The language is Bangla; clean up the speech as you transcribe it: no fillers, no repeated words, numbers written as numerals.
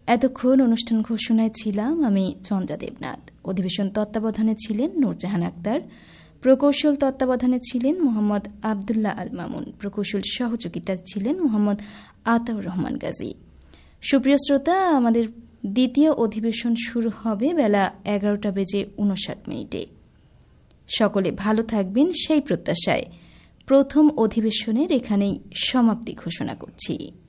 এতক্ষণ অনুষ্ঠান ঘোষণায় ছিলাম আমি চন্দ্রা দেবনাথ। অধিবেশন তত্ত্বাবধানে ছিলেন নূরজাহান আক্তার, প্রকৌশল তত্ত্বাবধানে ছিলেন মোহাম্মদ আবদুল্লাহ আল মামুন, প্রকৌশল সহযোগিতা ছিলেন মোহাম্মদ আতাউর রহমান গাজী। সুপ্রিয় শ্রোতা, আমাদের দ্বিতীয় অধিবেশন শুরু হবে বেলা 11:59। সকলে ভালো থাকবেন সেই প্রত্যাশায় প্রথম অধিবেশনের এখানেই সমাপ্তি ঘোষণা করছি।